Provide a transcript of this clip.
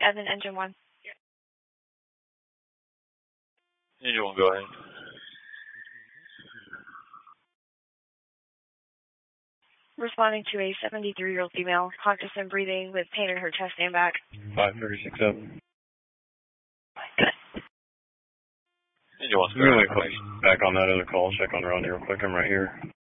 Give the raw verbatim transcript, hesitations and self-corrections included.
Evan, engine one. Engine one, go ahead. Responding to a seventy-three-year-old female, conscious and breathing with pain in her chest and back. five thirty-six seven. Good. Engine one, I'm going to back on that other call. Check on Rodney real quick. I'm right here.